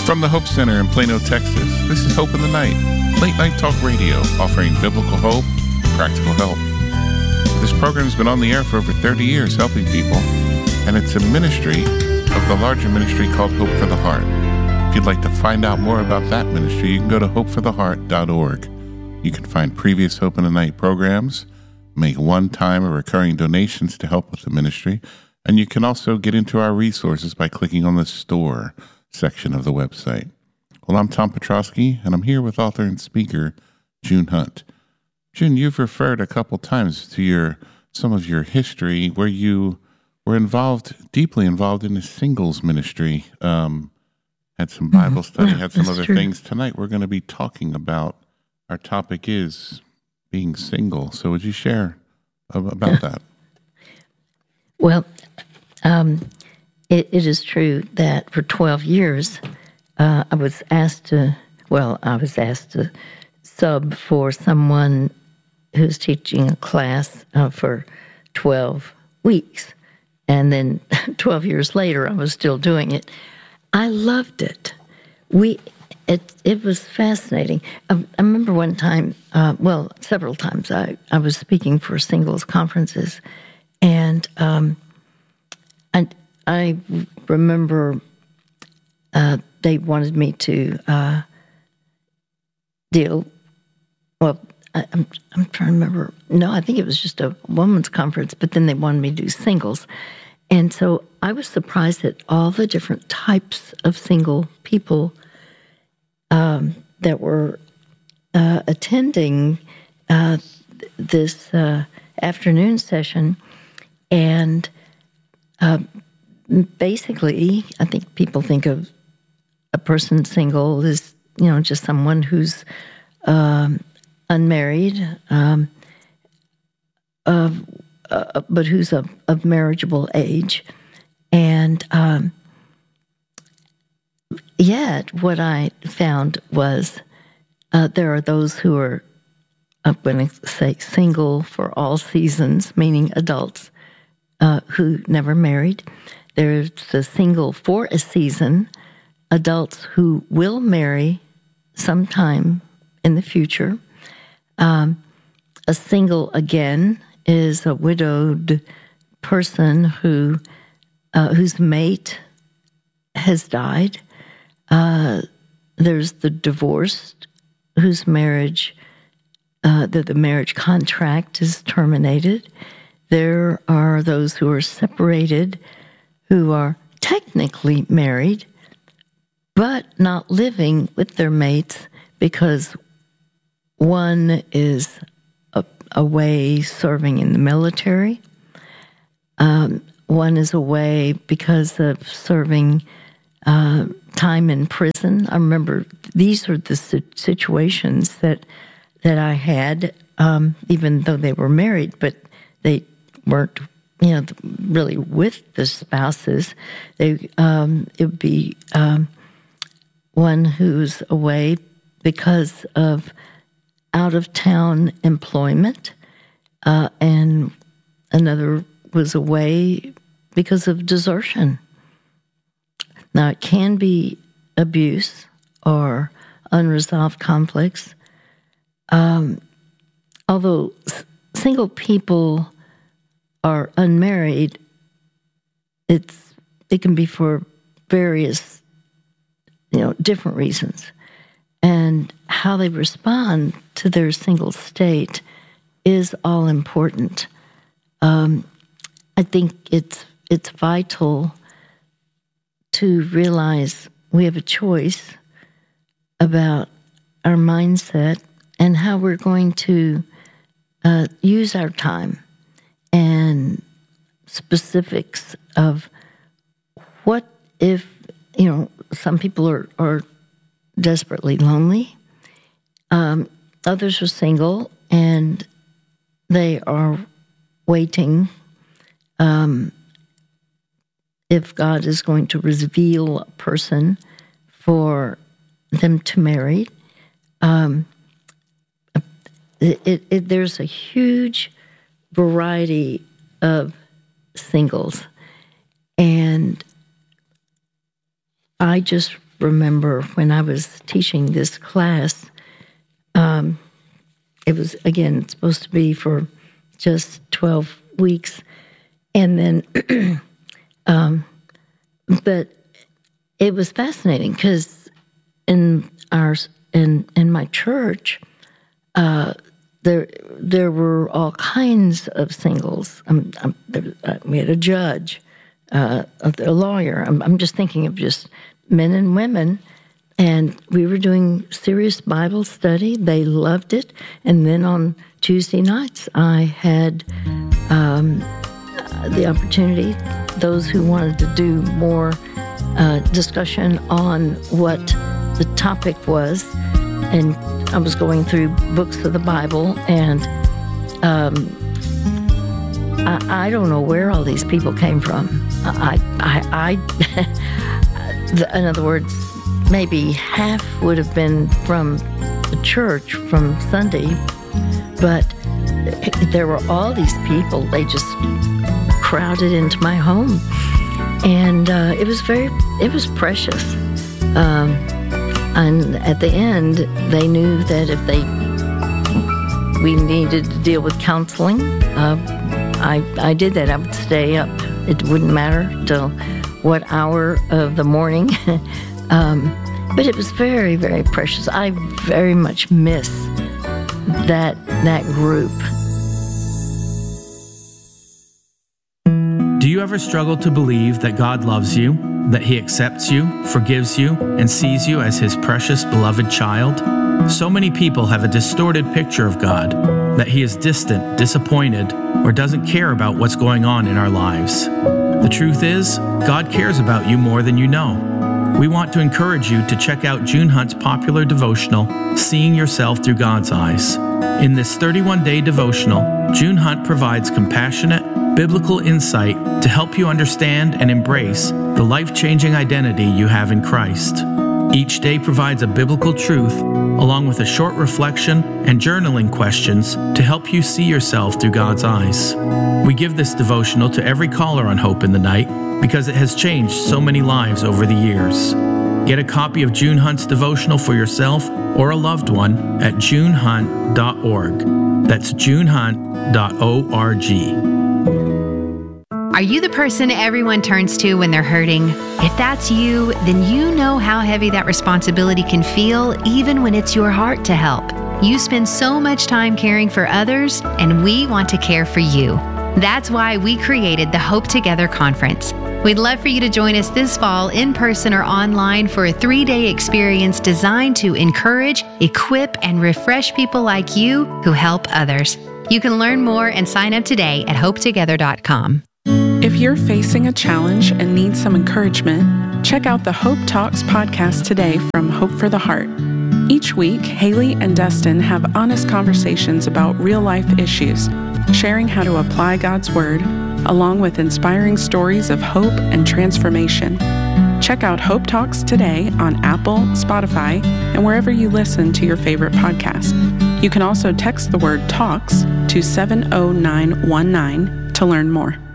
From the Hope Center in Plano, Texas, this is Hope in the Night, late night talk radio offering biblical hope, practical help. This program has been on the air for over 30 years helping people, and it's a ministry of the larger ministry called Hope for the Heart. If you'd like to find out more about that ministry, you can go to hopefortheheart.org. You can find previous Hope in the Night programs, make one-time or recurring donations to help with the ministry, and you can also get into our resources by clicking on the store section of the website. Well, I'm Tom Petrosky, and I'm here with author and speaker June Hunt. June, you've referred a couple times to some of your history where you were deeply involved in the singles ministry, had some Bible study, had some other things. Tonight we're going to be talking about, our topic is being single. So would you share about that? Well, it is true that for 12 years, I was asked to sub for someone who's teaching a class for 12 weeks. And then 12 years later, I was still doing it. I loved it. It was fascinating. I remember one time, several times, I was speaking for singles conferences, and I remember they wanted me to deal. Well, I'm trying to remember. No, I think it was just a women's conference, but then they wanted me to do singles. And so I was surprised at all the different types of single people that were attending this afternoon session. And basically, I think people think of a person single as, just someone who's unmarried, but who's of marriageable age. And yet what I found was there are those who are, I'm going to say, single for all seasons, meaning adults who never married. There's the single for a season, adults who will marry sometime in the future. A single, again, is a widowed person whose mate has died. There's the divorced whose marriage, the marriage contract is terminated. There are those who are separated, who are technically married, but not living with their mates because one is away serving in the military. One is away because of serving time in prison. I remember these are the situations that I had, even though they were married, but they weren't, really with the spouses. It would be one who's away because of out-of-town employment, and another was away because of desertion. Now, it can be abuse or unresolved conflicts. Although single people are unmarried, it can be for various, different reasons. And how they respond to their single state is all important. I think it's vital to realize we have a choice about our mindset and how we're going to use our time, and specifics of what if, some people are desperately lonely. Others are single and they are waiting if God is going to reveal a person for them to marry. There's a huge variety of singles, and I just remember when I was teaching this class, it was, again, supposed to be for just 12 weeks. And then, but it was fascinating because in my church, there were all kinds of singles. We had a judge, a lawyer. I'm just thinking of just men and women. And we were doing serious Bible study. They loved it. And then on Tuesday nights, I had the opportunity, those who wanted to do more discussion on what the topic was. And I was going through books of the Bible, and I don't know where all these people came from. In other words, maybe half would have been from the church, from Sunday, but there were all these people. They just crowded into my home, and it was precious. And at the end, they knew that if we needed to deal with counseling, I did that. I would stay up. It wouldn't matter till what hour of the morning. But it was very, very precious. I very much miss that group. Do you ever struggle to believe that God loves you, that He accepts you, forgives you, and sees you as His precious, beloved child? So many people have a distorted picture of God, that He is distant, disappointed, or doesn't care about what's going on in our lives. The truth is, God cares about you more than you know. We want to encourage you to check out June Hunt's popular devotional, Seeing Yourself Through God's Eyes. In this 31-day devotional, June Hunt provides compassionate, biblical insight to help you understand and embrace the life-changing identity you have in Christ. Each day provides a biblical truth, along with a short reflection and journaling questions to help you see yourself through God's eyes. We give this devotional to every caller on Hope in the Night because it has changed so many lives over the years. Get a copy of June Hunt's devotional for yourself or a loved one at junehunt.org. That's junehunt.org. Are you the person everyone turns to when they're hurting? If that's you, then you know how heavy that responsibility can feel, even when it's your heart to help. You spend so much time caring for others, and we want to care for you. That's why we created the Hope Together Conference. We'd love for you to join us this fall in person or online for a 3-day experience designed to encourage, equip, and refresh people like you who help others. You can learn more and sign up today at hopetogether.com. If you're facing a challenge and need some encouragement, check out the Hope Talks podcast today from Hope for the Heart. Each week, Haley and Dustin have honest conversations about real-life issues, sharing how to apply God's Word, along with inspiring stories of hope and transformation. Check out Hope Talks today on Apple, Spotify, and wherever you listen to your favorite podcast. You can also text the word TALKS to 70919 to learn more.